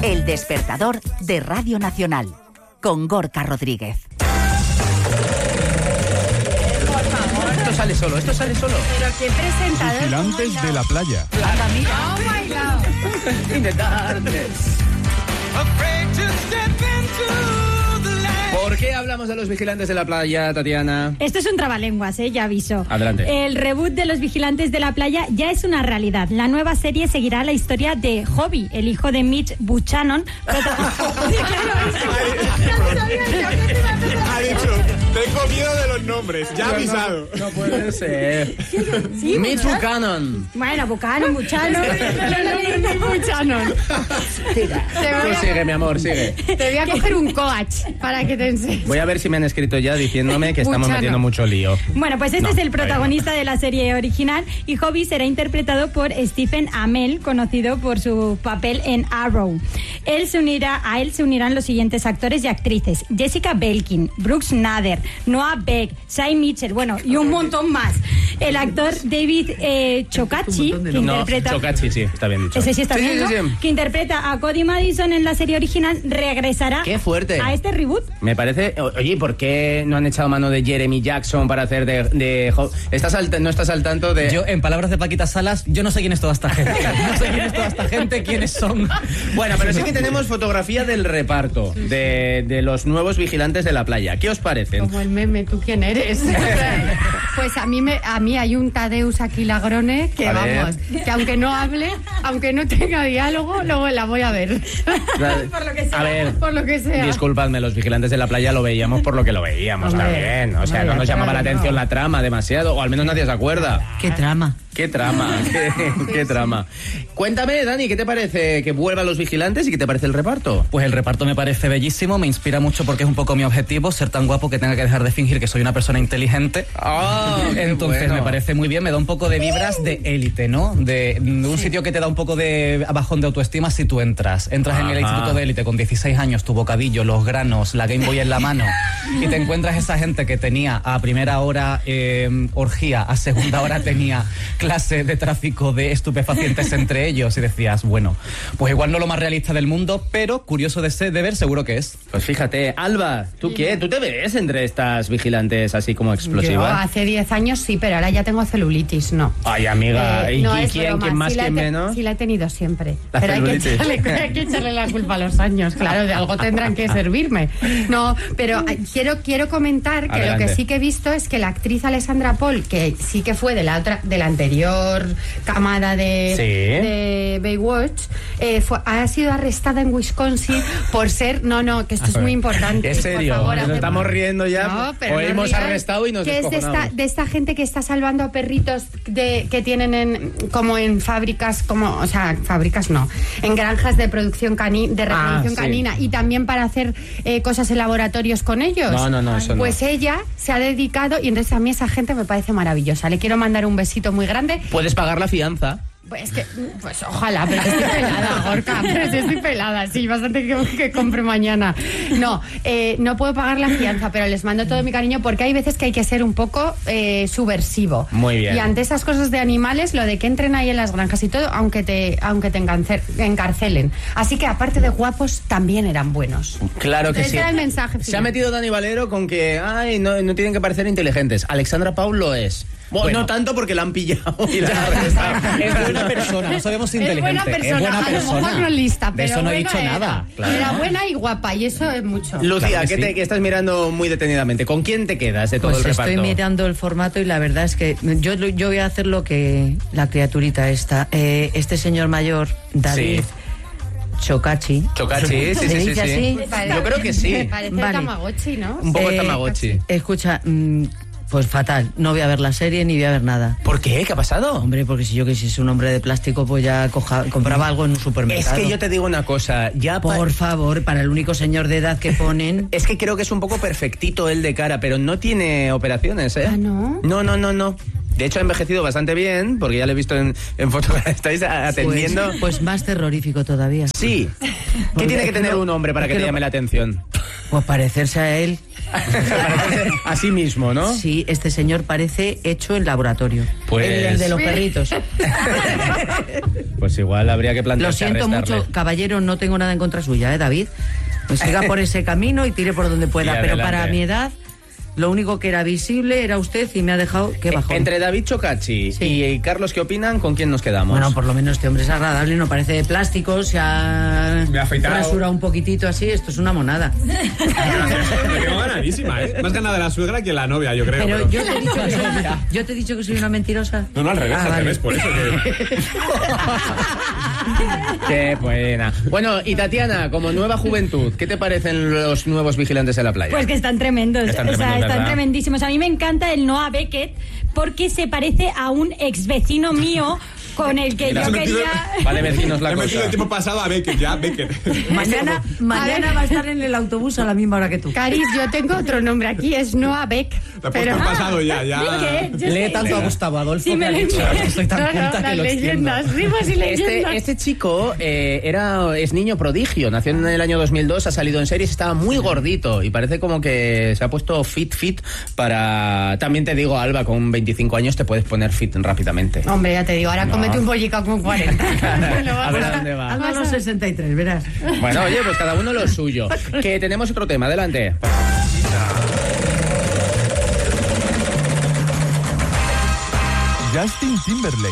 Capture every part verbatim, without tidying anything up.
El despertador de Radio Nacional, con Gorka Rodríguez. Esto sale solo, esto sale solo. Pero qué presentador. Vigilantes de la playa. Anda, mira. Oh my God. In the darkness. ¿Por qué hablamos de los vigilantes de la playa, Tatiana? Esto es un trabalenguas, ¿eh? Ya aviso. Adelante. El reboot de los vigilantes de la playa ya es una realidad. La nueva serie seguirá la historia de Hobby, el hijo de Mitch Buchanan. Ha dicho, tengo miedo de los nombres, ya ha avisado. No, no puede ser. Sí, Mitch Buchanan. Bueno, Buchanan, Buchanan. Buchanan. Tú sigue, mi amor, sigue. Te voy a coger un coach para que te enseñes. Voy a ver si me han escrito ya diciéndome que estamos Buchanan. metiendo mucho lío. Bueno, pues este No, es el protagonista de la serie original y Hobby será interpretado por Stephen Amell, conocido por su papel en Arrow. Él se unirá, a él se unirán los siguientes actores y actrices: Jessica Belkin, Brooks Nader, Noah Beck, Shai Mitchell, bueno, y un montón más. El actor David eh, Chokachi, que No, interpreta... Chokachi, sí, está bien dicho. Ese sí está Sí, bien, sí, ¿no? sí, sí. Que interpreta a Cody Madison en la serie original, regresará ¡Qué fuerte! a este reboot. Me parece... o- Oye, ¿por qué no han echado mano de Jeremy Jackson para hacer de... de Ho- ¿Estás al, ¿No estás al tanto de...? Yo, en palabras de Paquita Salas, yo no sé quién es toda esta gente. No sé quién es toda esta gente, quiénes son. Bueno, pero sí que tenemos fotografía del reparto de, de los nuevos vigilantes de la playa. ¿Qué os parecen? Como el meme, ¿tú quién eres? Pues a mí me, a mí hay un Tadeusz Aquilagrone que A ver. vamos, que aunque no hable, aunque no tenga diálogo, luego la voy a ver. Por lo que sea. A ver, Por lo que sea. disculpadme, los vigilantes de la playa lo veíamos por lo que lo veíamos Hombre, también. O sea, hombre, no nos llamaba la claro, atención no. la trama demasiado, o al menos nadie se acuerda. ¿Qué trama? ¿Qué trama? ¿Qué, qué trama? Cuéntame, Dani, ¿qué te parece que vuelvan los vigilantes y qué te parece el reparto? Pues el reparto me parece bellísimo, me inspira mucho porque es un poco mi objetivo, ser tan guapo que tenga que dejar de fingir que soy una persona inteligente. Ah, qué Entonces bueno. me parece muy bien, me da un poco de vibras de élite, ¿no? De, de un sitio que te da un poco de bajón de autoestima si tú entras. Entras en el Ajá. instituto de élite con dieciséis años, tu bocadillo, los granos, la Game Boy en la mano, y te encuentras esa gente que tenía a primera hora eh, orgía, a segunda hora tenía clase de tráfico de estupefacientes entre ellos, y decías, bueno, pues igual no lo más realista del mundo, pero curioso de, ser, de ver seguro que es. Pues fíjate, Alba, ¿tú qué? ¿Tú te ves entre estas vigilantes así como Yo explosivas? hace diez años sí, pero ahora ya tengo celulitis, no. Ay, amiga, Eh, ¿y, no y es quién, broma, quién más, sí la quién he te- menos? Sí la he tenido siempre. La pero hay que, celulitis. echarle, hay que echarle la culpa a los años, claro, de algo tendrán que servirme. No, pero eh, quiero, quiero comentar que Adelante. lo que sí que he visto es que la actriz Alessandra Paul, que sí que fue de la otra, de la anterior camada de, Sí. de Baywatch, eh, fue, ha sido arrestada en Wisconsin por ser, no, no, que esto es muy importante. ¿En serio? Por favor, ¿Nos hacer- estamos riendo ya? No, pero ¿O no hemos rías, arrestado y nos que es de esta, descojonamos? de esta gente que está salvando a perritos de, que tienen en, como en fábricas, como, o sea, fábricas no, en granjas de producción cani, de reproducción sí. canina, y también para hacer eh, cosas en laboratorios con ellos. No, no, no, eso no. Pues ella se ha dedicado, y entonces a mí esa gente me parece maravillosa. Le quiero mandar un besito muy grande. Puedes pagar la fianza. Pues que, pues ojalá, pero que estoy pelada, Gorka, pero si estoy pelada, sí, bastante que, que compre mañana. No, eh, no puedo pagar la fianza, pero les mando todo mi cariño porque hay veces que hay que ser un poco eh, subversivo. Muy bien. Y ante esas cosas de animales, lo de que entren ahí en las granjas y todo, aunque te, aunque te engancer- encarcelen. Así que aparte de guapos, también eran buenos. Claro que Ese sí. era el mensaje Se ha final. metido Dani Valero con que, ay, no, no tienen que parecer inteligentes. Alexandra Paul lo es. Bueno, Bueno. no tanto porque la han pillado y la han arrestado. Es buena persona, no sabemos si Es inteligente. buena persona, es buena a lo persona. mejor no lista, De pero eso no he buena dicho era. nada. Claro. Era buena y guapa, y eso es mucho. Lucía, Claro que ¿qué, sí. te, que estás mirando muy detenidamente? ¿Con quién te quedas de todo Pues el reparto? estoy mirando el formato y la verdad es que yo, yo voy a hacer lo que la criaturita esta. Eh, este señor mayor, David Chokachi. Chokachi, sí, ¿Se sí, sí, dice sí. así? Yo creo que sí. Parece Vale. Tamagotchi, ¿no? Un poco Eh, Tamagotchi. Escucha, mm, pues fatal. No voy a ver la serie ni voy a ver nada. ¿Por qué? ¿Qué ha pasado? Hombre, porque si yo quisiese un hombre de plástico, pues ya coja- compraba algo en un Es supermercado. que yo te digo una cosa, ya pa- Por favor, para el único señor de edad que ponen... Es que creo que es un poco perfectito él de cara, pero no tiene operaciones, ¿eh? ¿Ah, no? No, no, no, no. De hecho, ha envejecido bastante bien, porque ya lo he visto en, en fotografías. ¿Estáis atendiendo? Pues, pues más terrorífico todavía. Sí. ¿Qué tiene que tener un hombre para que te porque lo- llame la atención? Pues parecerse a él. A sí mismo, ¿no? Sí, este señor parece hecho en laboratorio. Pues... El, el de los perritos. Pues igual habría que plantearse Lo siento arrestarle. mucho, caballero, no tengo nada en contra suya, ¿eh, David? Pues siga por ese camino y tire por donde pueda. Y Pero adelante. para mi edad, lo único que era visible era usted y me ha dejado... ¡Qué bajón! Entre David Chocachi Sí. y Carlos, ¿qué opinan? ¿Con quién nos quedamos? Bueno, por lo menos este hombre es agradable, no parece de plástico, se ha Me ha afeitado. rasurado un poquitito así, esto es una monada. Me quedo ganadísima, ¿eh? Más ganada la suegra que la novia, yo creo. Pero pero- yo te he dicho que soy, yo te he dicho que soy una mentirosa. No, no, al revés, Ah, al vale. revés, por eso que... Qué buena. Bueno, y Tatiana, como nueva juventud, ¿qué te parecen los nuevos vigilantes de la playa? Pues que están tremendos, Están o sea, tremendos, están ¿verdad? tremendísimos. A mí me encanta el Noah Beckett porque se parece a un ex vecino mío con el que Le has yo metido- quería... Vale, vecinos, la He metido cosa. el tiempo pasado a Becker, ya, Becker. Mañana, mañana va a estar en el autobús a la misma hora que tú. Caris, yo tengo otro nombre aquí, es Noah Beck. Te has Pero... puesto el pasado ya, ya. ¿Qué? Yo Lee sé- tanto a Gustavo Adolfo Sí, que me ha lo dicho, entiendo. estoy tan No, no, culta que las lo extiendo. leyendas, rimas y leyendas. Este, este chico eh, era, es niño prodigio, nació en el año dos mil dos, ha salido en series, estaba muy gordito y parece como que se ha puesto fit, fit para... También te digo, Alba, con veinticinco años te puedes poner fit rápidamente. Hombre, ya te digo, ahora No. cómete un bollicao con cuarenta. A ver a dónde va. Hazlo a los sesenta y tres, verás. Bueno, oye, pues cada uno lo suyo. Que tenemos otro tema, adelante. Justin Timberlake.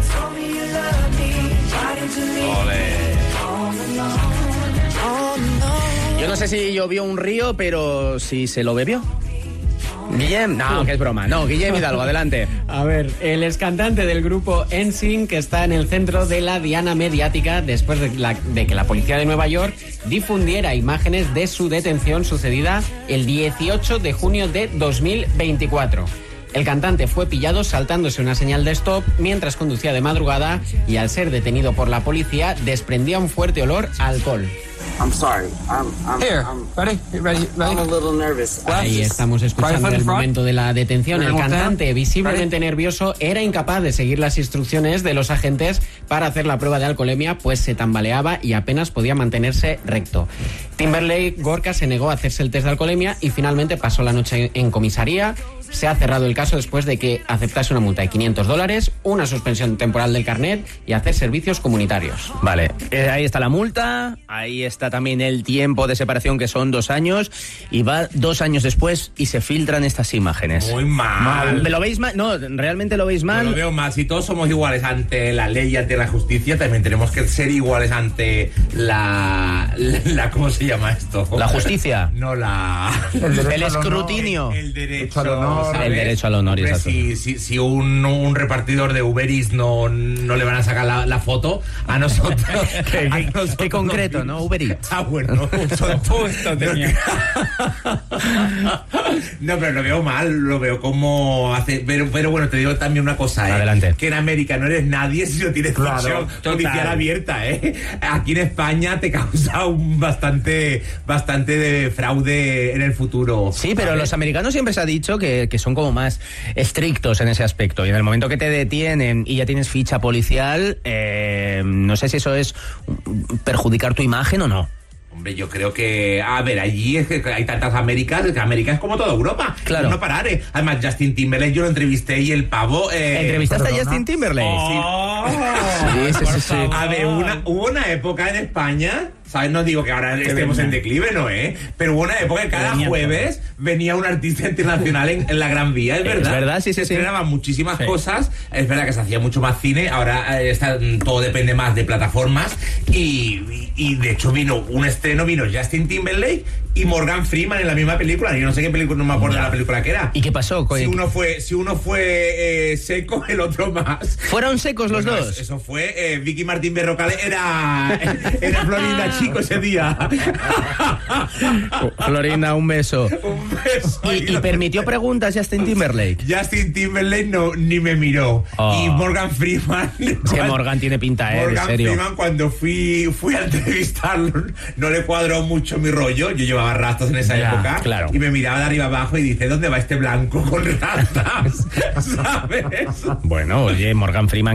Yo no sé si llovió un río, pero si se lo bebió. Guillem, no, que es broma. No, Guillem Hidalgo, adelante. A ver, el excantante del grupo N Sync que está en el centro de la diana mediática después de, la- de que la policía de Nueva York difundiera imágenes de su detención sucedida el dieciocho de junio de dos mil veinticuatro. El cantante fue pillado saltándose una señal de stop mientras conducía de madrugada y al ser detenido por la policía desprendía un fuerte olor a alcohol. I'm sorry. I'm, I'm, Here, I'm, ready, ready, I'm a little nervous. Ahí estamos escuchando el momento de la detención. El cantante, visiblemente nervioso, era incapaz de seguir las instrucciones de los agentes para hacer la prueba de alcoholemia, pues se tambaleaba y apenas podía mantenerse recto. Timberlake Gorka se negó a hacerse el test de alcoholemia y finalmente pasó la noche en comisaría. Se ha cerrado el caso después de que aceptase una multa de quinientos dólares, una suspensión temporal del carnet y hacer servicios comunitarios. Vale, eh, ahí está la multa, ahí está también el tiempo de separación, que son dos años, y va dos años después y se filtran estas imágenes. Muy mal. ¿Me lo veis mal? No, ¿realmente lo veis Yo mal? lo veo mal. Si todos somos iguales ante la ley y ante la justicia, también tenemos que ser iguales ante la... la, la- ¿cómo se llama esto? ¿La justicia? No, la... El escrutinio. El, el derecho al honor. ¿sabes? El derecho al honor, Hombre, exacto. si, si, si un, un repartidor de Uber Eats no, no le van a sacar la, la foto, a nosotros... Qué, a qué- nosotros qué concreto, ¿no? Uber Eats. Ah, bueno. Justo tenía. No, pero lo veo mal, lo veo como hace... Pero, pero bueno, te digo también una cosa, ¿eh? Adelante. Que en América no eres nadie si no tienes Claro, función total. judicial abierta, ¿eh? Aquí en España te causa un bastante, bastante de fraude en el futuro. Sí, pero ¿sabes? los americanos siempre se ha dicho que, que son como más estrictos en ese aspecto. Y en el momento que te detienen y ya tienes ficha policial, eh, no sé si eso es perjudicar tu imagen o no. Hombre, yo creo que, a ver, allí es que hay tantas Américas, que América es como toda Europa. Claro. No parar, ¿eh? Además, Justin Timberlake, yo lo entrevisté y el pavo... Eh, ¿Entrevistaste a ¿perdona? Justin Timberlake? Oh, Sí, sí, sí, sí. A ver, una, hubo una época en España, ¿sabes? No digo que ahora estemos en declive, ¿no, eh? Pero hubo una época que cada venía jueves venía un artista internacional en, en la Gran Vía, es verdad. Es verdad, sí, sí, Se sí. estrenaban muchísimas Sí. cosas, es verdad que se hacía mucho más cine, ahora eh, está, todo depende más de plataformas y, y, y de hecho vino un estreno, vino Justin Timberlake y Morgan Freeman en la misma película. Yo no sé qué película, no me acuerdo de la película que era. ¿Y qué pasó? Si uno fue, si uno fue eh, seco, el otro más. ¿Fueron secos los Bueno, dos? Eso, eso fue, eh, Vicky Martín Berrocal era, era Florinda Chico ese día. Florinda, un beso. Un beso. ¿Y, y permitió preguntas Justin Timberlake? Justin Timberlake no, ni me miró. Oh. Y Morgan Freeman... Es que Morgan tiene pinta, eh, Morgan en serio. Freeman, cuando fui, fui a entrevistarlo, no le cuadró mucho mi rollo. Yo llevaba rastas en esa Ya, época. claro. Y me miraba de arriba abajo y dice, ¿dónde va este blanco con rastas? ¿Sabes? Bueno, oye, Morgan Freeman, que es Dios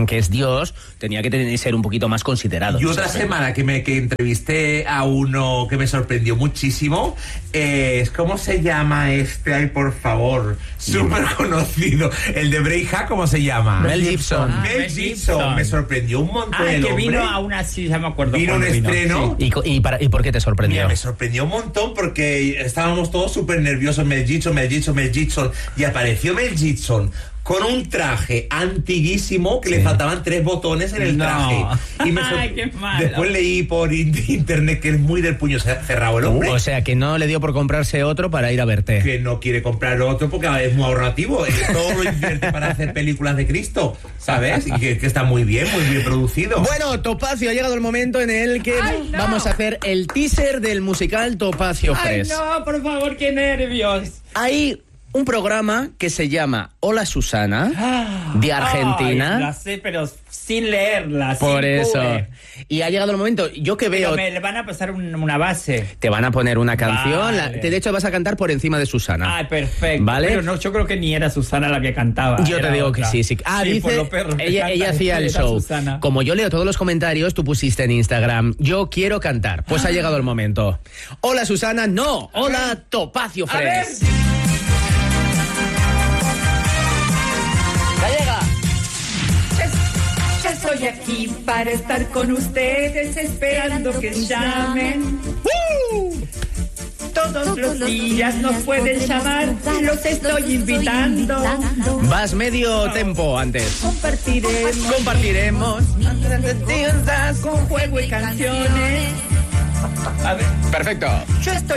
ellos tenía que tener, ser un poquito más considerados. Y otra semana que me que entrevisté a uno que me sorprendió muchísimo, eh, ¿cómo se llama este? Ay, por favor, súper conocido. El de Braveheart, ¿cómo se llama? Mel Gibson. Ah, Mel Gibson. Me sorprendió un montón. Ah, el que hombre. vino a una, sí, ya me acuerdo. Vino un estreno. Sí. ¿Y, y, para, ¿Y por qué te sorprendió? Mira, me sorprendió un montón porque estábamos todos súper nerviosos. Mel Gibson, Mel Gibson, Mel Gibson. Y apareció Mel Gibson con un traje antiguísimo que sí. le faltaban tres botones en el no. traje. Y me Ay, qué malo. Después leí por internet que es muy del puño cerrado el hombre. Uh, o sea, que no le dio por comprarse otro para ir a verte. Que no quiere comprar otro porque es muy ahorrativo. Todo lo invierte para hacer películas de Cristo, ¿sabes? Y que, que está muy bien, muy bien producido. Bueno, Topacio, ha llegado el momento en el que Ay, no. vamos a hacer el teaser del musical Topacio Ay, Fresh. no, por favor, qué nervios. Hay un programa que se llama Hola Susana, de Argentina. Ay, la sé, pero sin leerla. Por sin eso. Google. Y ha llegado el momento, yo que Pero veo... me le van a pasar un- una base. Te van a poner una canción, Vale. la- de hecho vas a cantar por encima de Susana. Ay, perfecto. ¿Vale? Pero no, yo creo que ni era Susana la que cantaba. Yo te era digo otra. que sí, sí. Ah, Sí, por dice, los perros que ella, cantan, ella hacía el era show. Susana. Como yo leo todos los comentarios, tú pusiste en Instagram, yo quiero cantar. Pues ha llegado el momento. Hola Susana, no. Hola Topacio A ver. Fresh. ¡Ya llega! Ya estoy aquí para estar con ustedes, esperando que llamen. Todos los días nos pueden llamar, los estoy invitando. Vas medio tempo antes. Compartiremos Compartiremos. con juego y canciones. A ver, Perfecto. yo estoy